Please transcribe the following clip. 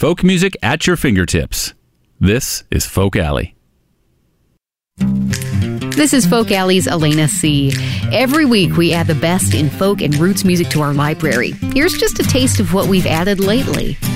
Folk music at your fingertips. This is Folk Alley. This is Folk Alley's Elena C. Every week we add the best in folk and roots music to our library. Here's just a taste of what we've added lately.